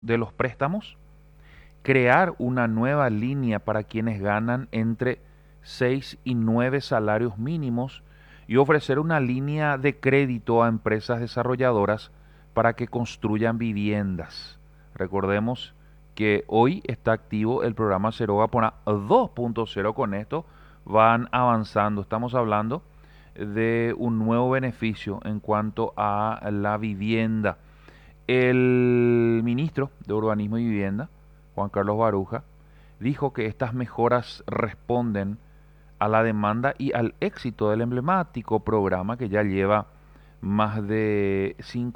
de los préstamos, crear una nueva línea para quienes ganan entre 6 y 9 salarios mínimos y ofrecer una línea de crédito a empresas desarrolladoras para que construyan viviendas. Recordemos que hoy está activo el programa Serogapona 2.0. Con esto van avanzando. Estamos hablando de un nuevo beneficio en cuanto a la vivienda. El ministro de Urbanismo y Vivienda, Juan Carlos Baruja, dijo que estas mejoras responden a la demanda y al éxito del emblemático programa que ya lleva más de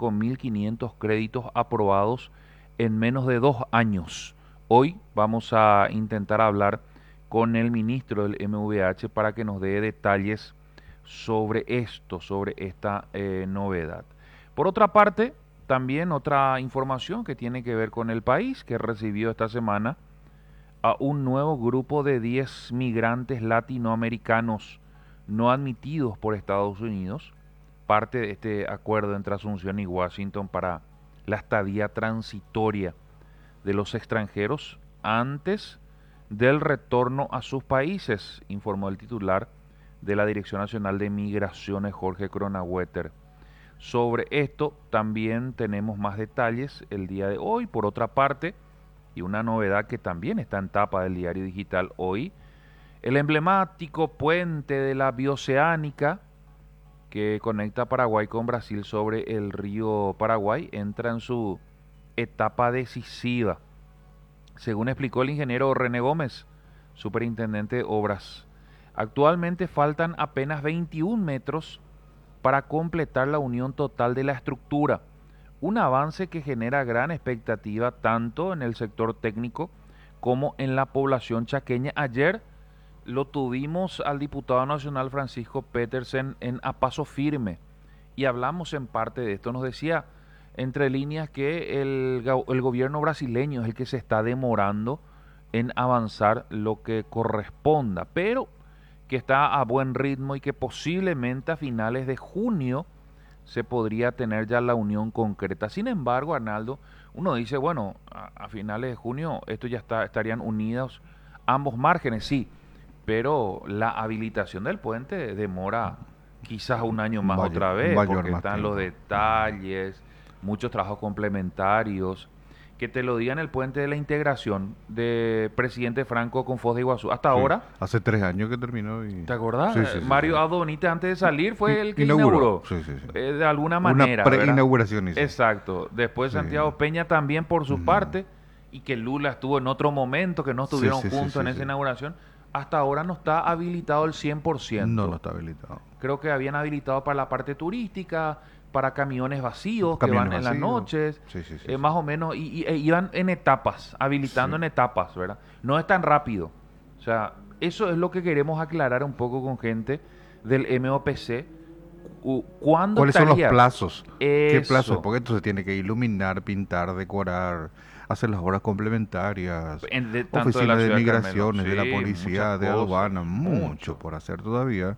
5.500 créditos aprobados en menos de 2 años. Hoy vamos a intentar hablar con el ministro del MVH para que nos dé detalles sobre esto, sobre esta novedad. Por otra parte, también otra información que tiene que ver con el país, que recibió esta semana a un nuevo grupo de 10 migrantes latinoamericanos no admitidos por Estados Unidos, parte de este acuerdo entre Asunción y Washington para la estadía transitoria de los extranjeros antes del retorno a sus países, informó el titular de la Dirección Nacional de Migraciones, Jorge Cronaueter. Sobre esto también tenemos más detalles el día de hoy. Por otra parte, y una novedad que también está en tapa del diario digital hoy, el emblemático puente de la Bioceánica que conecta Paraguay con Brasil sobre el río Paraguay entra en su etapa decisiva, según explicó el ingeniero René Gómez, superintendente de obras. Actualmente faltan apenas 21 metros para completar la unión total de la estructura, un avance que genera gran expectativa tanto en el sector técnico como en la población chaqueña. Ayer lo tuvimos al diputado nacional Francisco Petersen en A Paso Firme y hablamos en parte de esto. Nos decía entre líneas que el gobierno brasileño es el que se está demorando en avanzar lo que corresponda, pero que está a buen ritmo y que posiblemente a finales de junio se podría tener ya la unión concreta. Sin embargo, Arnaldo, uno dice, bueno, a finales de junio esto ya estarían unidos ambos márgenes, sí, pero la habilitación del puente demora quizás un año más otra vez, Mayor porque más están los tiempo. detalles, muchos trabajos complementarios. Que te lo digan el puente de la integración de Presidente Franco con Foz de Iguazú. Hasta Sí, ahora, hace 3 años que terminó y... ¿te acordás? Sí, sí, sí, sí. Mario Abdo Benítez antes de salir fue el que Inauguró, inauguró, sí, sí, sí. de alguna Una manera, ¿verdad? pre-inauguración hizo. Exacto. Después Sí. Santiago Peña también por su Mm. parte, y que Lula estuvo en otro momento, que no Sí, estuvieron sí, sí, juntos en sí, esa sí. inauguración. Hasta ahora no está habilitado el No, no 100%. está habilitado. Creo que habían habilitado para la parte turística, para camiones vacíos que Camiones van en las vacíos. noches, Sí, sí, sí, sí. más o menos, y iban en etapas, habilitando Sí. en etapas, ¿verdad? No es tan rápido. O sea, eso es lo que queremos aclarar un poco con gente del MOPC. ¿Cuándo ¿Cuáles son los estaría plazos? ¿Qué plazos? eso? Porque esto se tiene que iluminar, pintar, decorar, hacer las obras complementarias, Tanto de la oficinas de ciudad de Carmelo, migraciones, de la sí, muchas policía, de cosas, aduana, mucho mucho. por hacer todavía.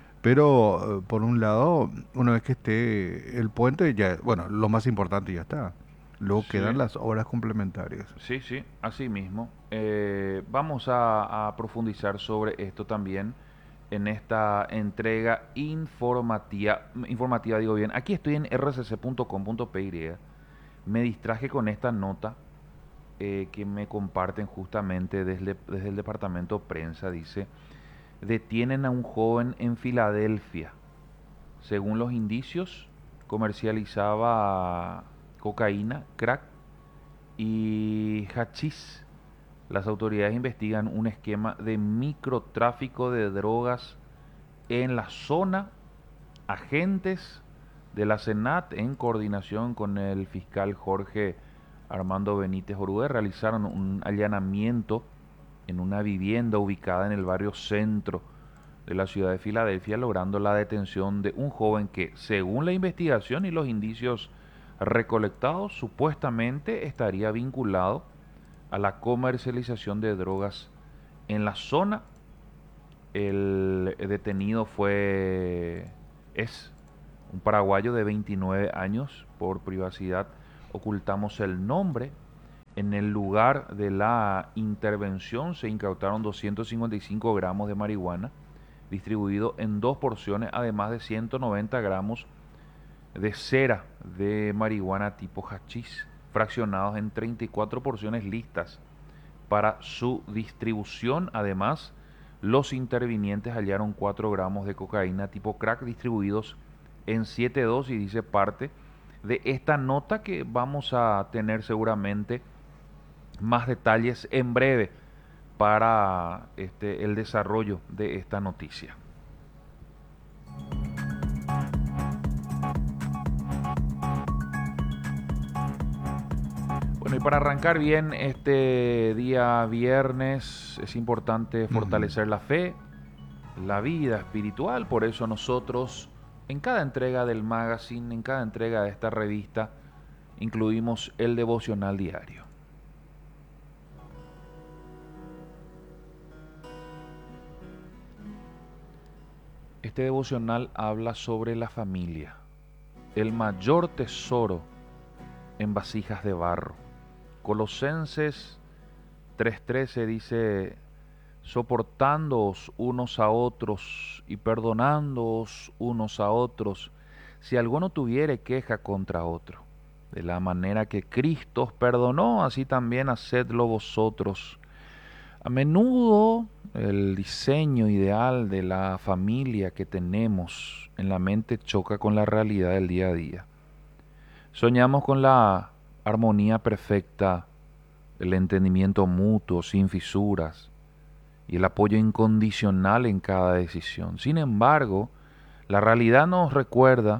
Pero por un lado, una vez que esté el puente, ya, bueno, lo más importante ya está. Luego quedan Sí. las obras complementarias. Sí, sí, así mismo. Vamos a profundizar sobre esto también en esta entrega informativa, digo bien. Aquí estoy en rcc.com.py. Me distraje con esta nota que me comparten justamente desde el departamento prensa. Dice, detienen a un joven en Filadelfia. Según los indicios, comercializaba cocaína, crack y hachís. Las autoridades investigan un esquema de microtráfico de drogas en la zona. Agentes de la Senat, en coordinación con el fiscal Jorge Armando Benítez Orué, realizaron un allanamiento en una vivienda ubicada en el barrio centro de la ciudad de Filadelfia, logrando la detención de un joven que, según la investigación y los indicios recolectados, supuestamente estaría vinculado a la comercialización de drogas en la zona. El detenido es un paraguayo de 29 años. Por privacidad ocultamos el nombre. En el lugar de la intervención se incautaron 255 gramos de marihuana, distribuido en dos porciones, además de 190 gramos de cera de marihuana tipo hachís, fraccionados en 34 porciones listas para su distribución. Además, los intervinientes hallaron 4 gramos de cocaína tipo crack distribuidos en 7 dosis, dice parte de esta nota que vamos a tener seguramente más detalles en breve para el desarrollo de esta noticia. Bueno, y para arrancar bien este día viernes es importante fortalecer la fe, la vida espiritual. Por eso nosotros en cada entrega del magazine, en cada entrega de esta revista, incluimos el devocional diario. Este devocional habla sobre la familia, el mayor tesoro en vasijas de barro. Colosenses 3:13 dice: soportándoos unos a otros y perdonándoos unos a otros, si alguno tuviere queja contra otro. De la manera que Cristo os perdonó, así también hacedlo vosotros. A menudo el diseño ideal de la familia que tenemos en la mente choca con la realidad del día a día. Soñamos con la armonía perfecta, el entendimiento mutuo sin fisuras y el apoyo incondicional en cada decisión. Sin embargo, la realidad nos recuerda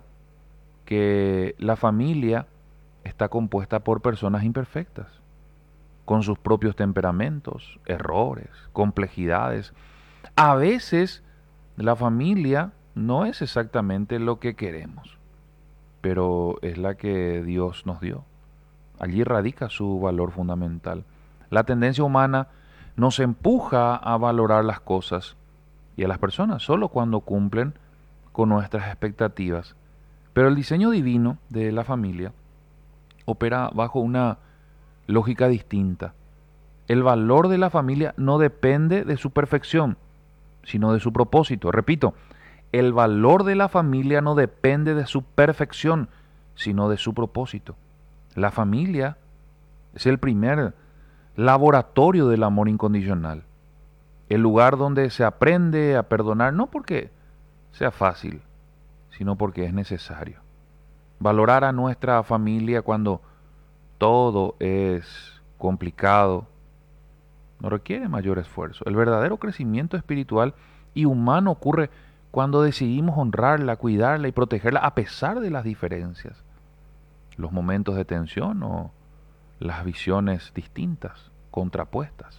que la familia está compuesta por personas imperfectas, con sus propios temperamentos, errores, complejidades. A veces la familia no es exactamente lo que queremos, pero es la que Dios nos dio. Allí radica su valor fundamental. La tendencia humana nos empuja a valorar las cosas y a las personas solo cuando cumplen con nuestras expectativas. Pero el diseño divino de la familia opera bajo una lógica distinta. El valor de la familia no depende de su perfección, sino de su propósito. Repito, el valor de la familia no depende de su perfección, sino de su propósito. La familia es el primer laboratorio del amor incondicional, el lugar donde se aprende a perdonar no porque sea fácil, sino porque es necesario. Valorar a nuestra familia cuando todo es complicado no requiere mayor esfuerzo. El verdadero crecimiento espiritual y humano ocurre cuando decidimos honrarla, cuidarla y protegerla a pesar de las diferencias, los momentos de tensión o las visiones distintas, contrapuestas.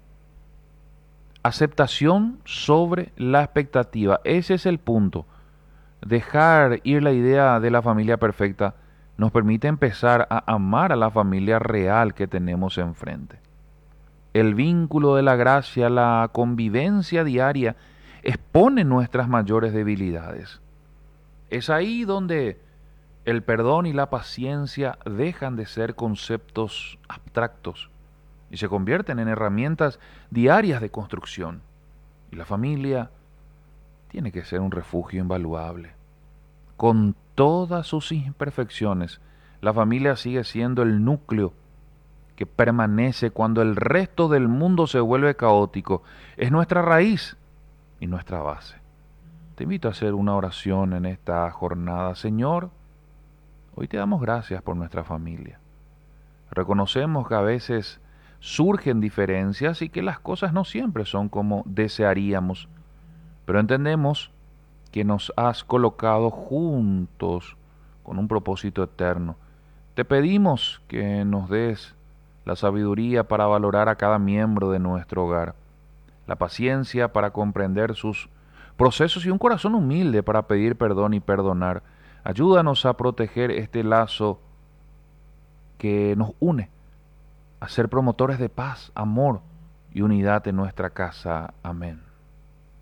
Aceptación sobre la expectativa. Ese es el punto. Dejar ir la idea de la familia perfecta nos permite empezar a amar a la familia real que tenemos enfrente. El vínculo de la gracia, la convivencia diaria, expone nuestras mayores debilidades. Es ahí donde el perdón y la paciencia dejan de ser conceptos abstractos y se convierten en herramientas diarias de construcción. Y la familia tiene que ser un refugio invaluable. Con todas sus imperfecciones, la familia sigue siendo el núcleo que permanece cuando el resto del mundo se vuelve caótico. Es nuestra raíz y nuestra base. Te invito a hacer una oración en esta jornada. Señor, hoy te damos gracias por nuestra familia. Reconocemos que a veces surgen diferencias y que las cosas no siempre son como desearíamos, pero entendemos que nos has colocado juntos con un propósito eterno. Te pedimos que nos des la sabiduría para valorar a cada miembro de nuestro hogar, la paciencia para comprender sus procesos y un corazón humilde para pedir perdón y perdonar. Ayúdanos a proteger este lazo que nos une, a ser promotores de paz, amor y unidad en nuestra casa. Amén.